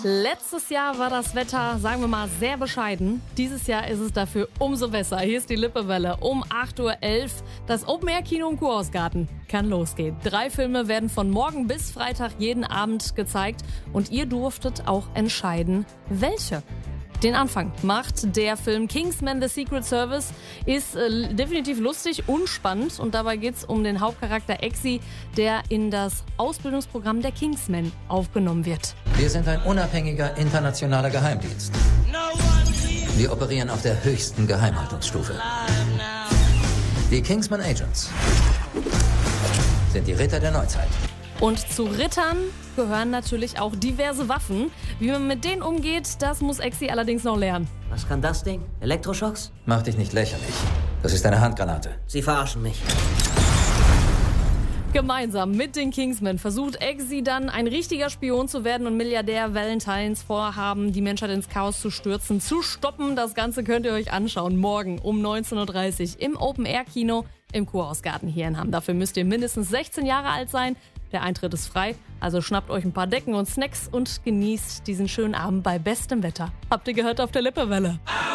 Letztes Jahr war das Wetter, sagen wir mal, sehr bescheiden. Dieses Jahr ist es dafür umso besser. Hier ist die Lippewelle um 8.11 Uhr. Das Open-Air-Kino im Kurhausgarten kann losgehen. 3 Filme werden von morgen bis Freitag jeden Abend gezeigt. Und ihr durftet auch entscheiden, welche. Den Anfang macht der Film Kingsman: The Secret Service. Ist definitiv lustig und spannend. Und dabei geht es um den Hauptcharakter Exi, der in das Ausbildungsprogramm der Kingsmen aufgenommen wird. Wir sind ein unabhängiger internationaler Geheimdienst. Wir operieren auf der höchsten Geheimhaltungsstufe. Die Kingsman Agents sind die Ritter der Neuzeit. Und zu Rittern gehören natürlich auch diverse Waffen. Wie man mit denen umgeht, das muss Exi allerdings noch lernen. Was kann das Ding? Elektroschocks? Mach dich nicht lächerlich. Das ist eine Handgranate. Sie verarschen mich. Gemeinsam mit den Kingsmen versucht Exi dann ein richtiger Spion zu werden und Milliardär Valentines Vorhaben, die Menschheit ins Chaos zu stürzen, zu stoppen. Das Ganze könnt ihr euch anschauen, morgen um 19.30 Uhr im Open-Air-Kino im Kurhausgarten hier in Hamm. Dafür müsst ihr mindestens 16 Jahre alt sein. Der Eintritt ist frei, also schnappt euch ein paar Decken und Snacks und genießt diesen schönen Abend bei bestem Wetter. Habt ihr gehört auf der Lippewelle?